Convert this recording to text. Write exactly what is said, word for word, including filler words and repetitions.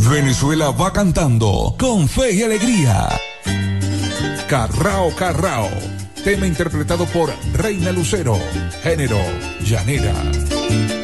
Venezuela va cantando con fe y alegría. Carrao Carrao, tema interpretado por Reina Lucero, género llanera.